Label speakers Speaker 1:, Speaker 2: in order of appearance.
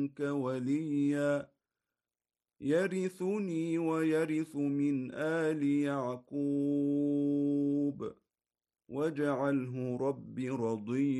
Speaker 1: منك وليا يرثني ويرث من آل يعقوب واجعله رب رضيا